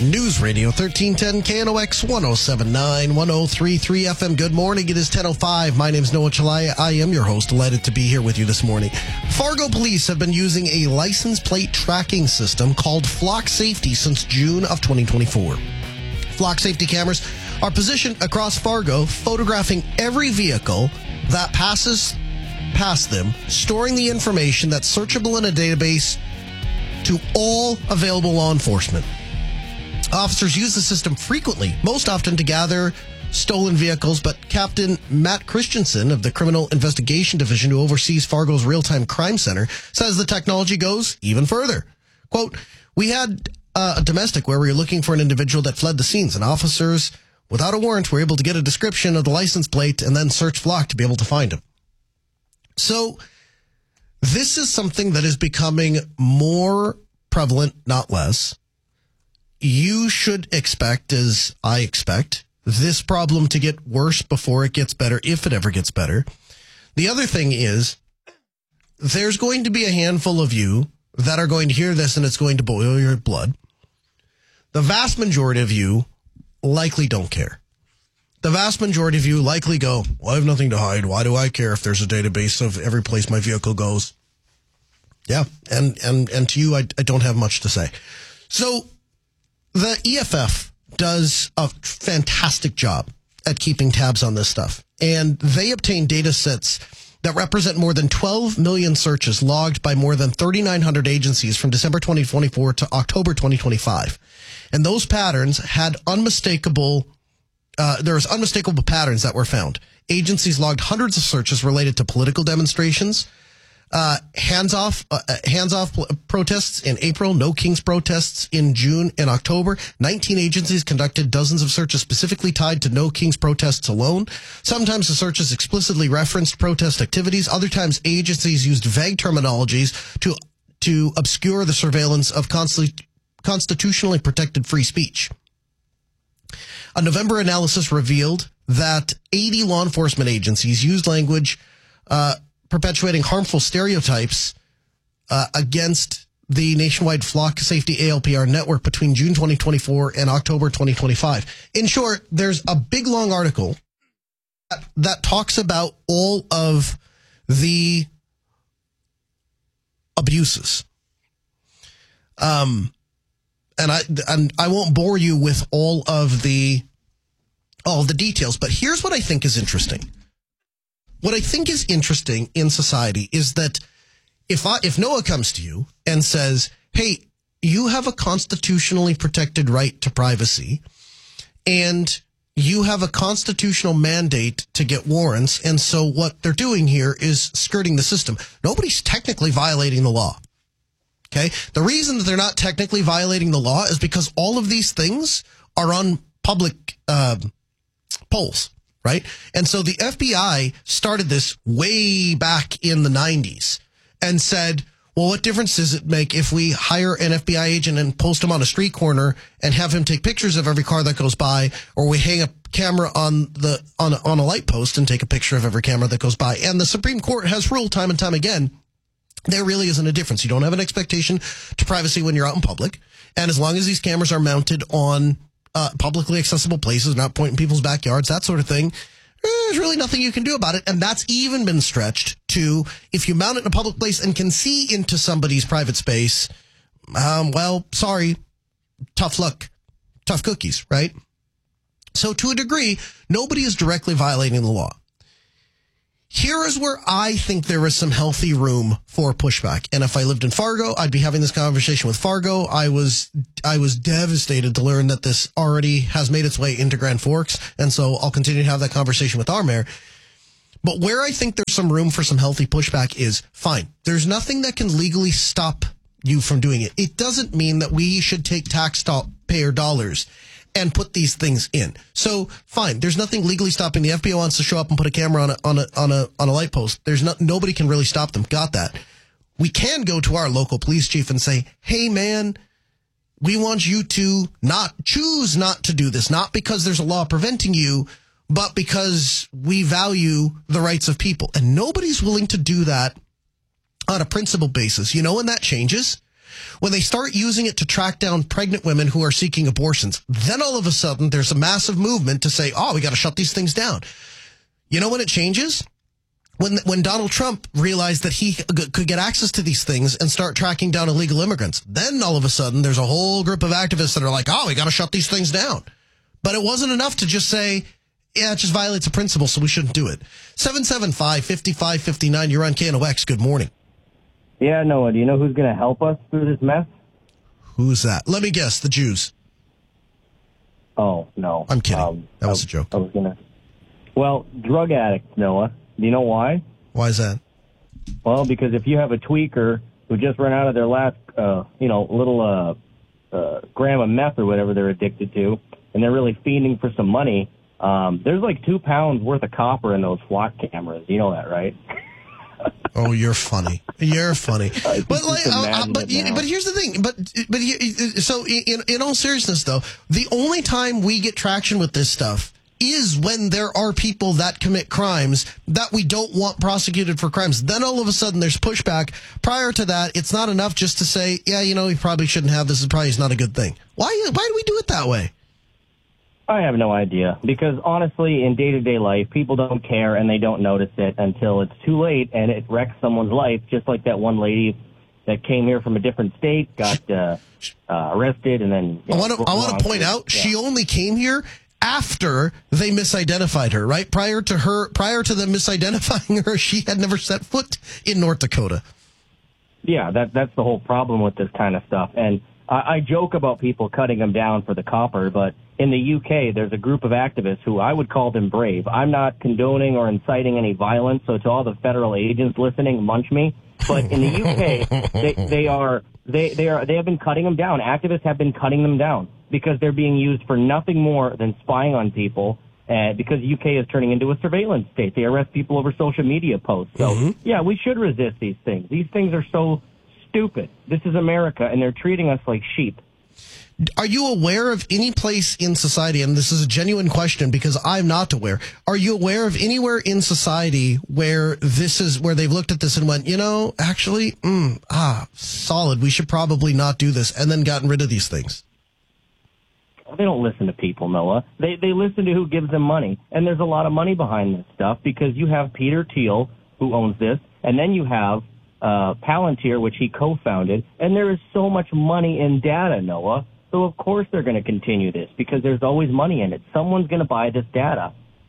News Radio 1310 KNOX 1079 1033 FM. Good morning. It is 10:05. My name is Noah Chalaya. I am your host. Delighted to be here with you this morning. Fargo police have been using a license plate tracking system called Flock Safety since June of 2024. Flock Safety cameras are positioned across Fargo, photographing every vehicle that passes past them, storing the information that's searchable in a database to all available law enforcement. Officers use the system frequently, most often to gather stolen vehicles, but Captain Matt Christensen of the Criminal Investigation Division, who oversees Fargo's real-time crime center, says the technology goes even further. Quote, "We had a domestic where we were looking for an individual that fled the scenes, and officers, without a warrant, were able to get a description of the license plate and then search Flock to be able to find him." So this is something that is becoming more prevalent, not less. You should expect, as I expect, this problem to get worse before it gets better, if it ever gets better. The other thing is, there's going to be a handful of you that are going to hear this and it's going to boil your blood. The vast majority of you likely don't care. The vast majority of you likely go, well, I have nothing to hide. Why do I care if there's a database of every place my vehicle goes? Yeah, and to you, I don't have much to say. So the EFF does a fantastic job at keeping tabs on this stuff. And they obtain data sets that represent more than 12 million searches logged by more than 3,900 agencies from December 2024 to October 2025. And those patterns had unmistakable patterns that were found. Agencies logged hundreds of searches related to political demonstrations, hands-off protests in April, No Kings protests in June and October. 19 agencies conducted dozens of searches specifically tied to No Kings protests alone. Sometimes the searches explicitly referenced protest activities. Other times agencies used vague terminologies to obscure the surveillance of constitutionally protected free speech. A November analysis revealed that 80 law enforcement agencies used language perpetuating harmful stereotypes against the nationwide Flock Safety ALPR network between June 2024 and October 2025. In short, there's a big, long article that talks about all of the abuses. And I won't bore you with all of the details, but here's what I think is interesting. What I think is interesting in society is that if Noah comes to you and says, hey, you have a constitutionally protected right to privacy and you have a constitutional mandate to get warrants, and so what they're doing here is skirting the system. Nobody's technically violating the law. Okay? The reason that they're not technically violating the law is because all of these things are on public polls. Right? And so the FBI started this way back in the 90s and said, well, what difference does it make if we hire an FBI agent and post him on a street corner and have him take pictures of every car that goes by, or we hang a camera on a light post and take a picture of every camera that goes by? And the Supreme Court has ruled time and time again, there really isn't a difference. You don't have an expectation to privacy when you're out in public. And as long as these cameras are mounted on publicly accessible places, not pointing people's backyards, that sort of thing, there's really nothing you can do about it. And that's even been stretched to if you mount it in a public place and can see into somebody's private space, well, sorry, tough luck, tough cookies, right? So to a degree, nobody is directly violating the law. Here is where I think there is some healthy room for pushback. And if I lived in Fargo, I'd be having this conversation with Fargo. I was devastated to learn that this already has made its way into Grand Forks. And so I'll continue to have that conversation with our mayor. But where I think there's some room for some healthy pushback is fine. There's nothing that can legally stop you from doing it. It doesn't mean that we should take taxpayer dollars and put these things in. So fine, there's nothing legally stopping the FBI wants to show up and put a camera on a light post. Nobody can really stop them. Got that. We can go to our local police chief and say, hey man, we want you to choose not to do this, not because there's a law preventing you, but because we value the rights of people. And nobody's willing to do that on a principle basis. You know when that changes? When they start using it to track down pregnant women who are seeking abortions, then all of a sudden there's a massive movement to say, oh, we got to shut these things down. You know when it changes? When Donald Trump realized that he could get access to these things and start tracking down illegal immigrants, then all of a sudden there's a whole group of activists that are like, oh, we got to shut these things down. But it wasn't enough to just say, yeah, it just violates a principle, so we shouldn't do it. 775-5559, you're on KNOX. Good morning. Yeah, Noah, do you know who's going to help us through this mess? Who's that? Let me guess, the Jews. Oh, no. I'm kidding. That was a joke. I was going to... Well, drug addicts, Noah. Do you know why? Why is that? Well, because if you have a tweaker who just ran out of their last, little gram of meth or whatever they're addicted to, and they're really fiending for some money, there's like 2 pounds worth of copper in those flock cameras. You know that, right? Oh, you're funny. You're funny. But here's the thing. So in all seriousness, though, the only time we get traction with this stuff is when there are people that commit crimes that we don't want prosecuted for crimes. Then all of a sudden there's pushback. Prior to that, it's not enough just to say, yeah, we probably shouldn't have this. Is probably not a good thing. Why do we do it that way? I have no idea, because honestly, in day-to-day life, people don't care and they don't notice it until it's too late and it wrecks someone's life, just like that one lady that came here from a different state, got arrested, and then... I want to point out, she only came here after they misidentified her, right? Prior to them misidentifying her, she had never set foot in North Dakota. Yeah, that's the whole problem with this kind of stuff. And I joke about people cutting them down for the copper, but in the UK, there's a group of activists who I would call them brave. I'm not condoning or inciting any violence, so to all the federal agents listening, munch me. But in the UK, they have been cutting them down. Activists have been cutting them down because they're being used for nothing more than spying on people. Because UK is turning into a surveillance state. They arrest people over social media posts. So, yeah, we should resist these things. These things are so stupid. This is America, and they're treating us like sheep. Are you aware of any place in society, and this is a genuine question because I'm not aware, are you aware of anywhere in society where they've looked at this and went, actually, solid, we should probably not do this, and then gotten rid of these things? They don't listen to people, Noah. They listen to who gives them money, and there's a lot of money behind this stuff because you have Peter Thiel, who owns this, and then you have Palantir, which he co-founded, and there is so much money in data, Noah. So, of course, they're going to continue this because there's always money in it. Someone's going to buy this data.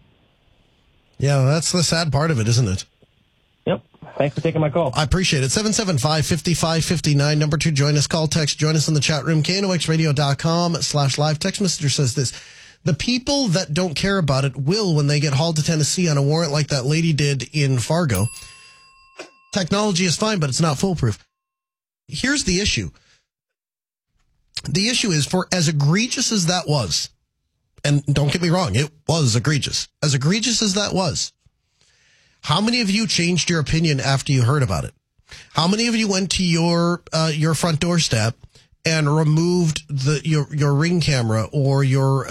Yeah, that's the sad part of it, isn't it? Yep. Thanks for taking my call. I appreciate it. 775-5559. Number 2, join us. Call, text, join us in the chat room. KNOXradio.com/live. Text messenger says this. The people that don't care about it will when they get hauled to Tennessee on a warrant like that lady did in Fargo. Technology is fine, but it's not foolproof. Here's the issue. The issue is, for as egregious as that was, and don't get me wrong, it was egregious. As egregious as that was, how many of you changed your opinion after you heard about it? How many of you went to your front doorstep and removed your Ring camera or your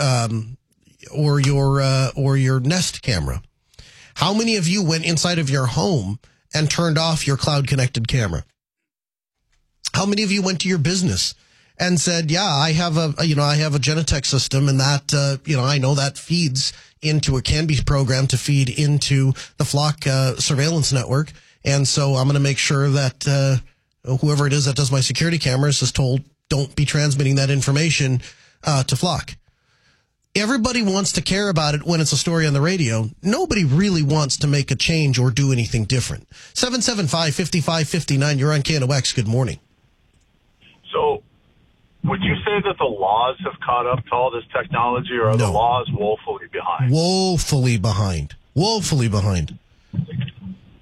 Nest camera? How many of you went inside of your home and turned off your cloud connected camera? How many of you went to your business and said, yeah, I have a Genetec system, and that, I know that feeds into, it can be programmed to feed into the Flock surveillance network. And so I'm going to make sure that whoever it is that does my security cameras is told, don't be transmitting that information to Flock. Everybody wants to care about it when it's a story on the radio. Nobody really wants to make a change or do anything different. 775-5559, you're on KNOX. Good morning. So, would you say that the laws have caught up to all this technology, or are the laws woefully behind? Woefully behind. Woefully behind.